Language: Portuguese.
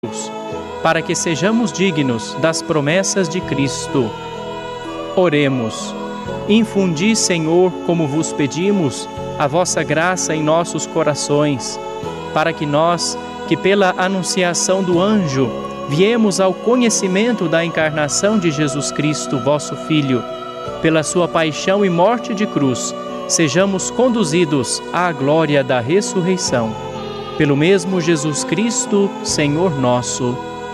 para que sejamos dignos das promessas de Cristo. Oremos. Infundi, Senhor, como vos pedimos, a vossa graça em nossos corações, para que nós, que pela anunciação do anjo viemos ao conhecimento da encarnação de Jesus Cristo, vosso Filho, pela sua paixão e morte de cruz, sejamos conduzidos à glória da ressurreição. Pelo mesmo Jesus Cristo, Senhor nosso.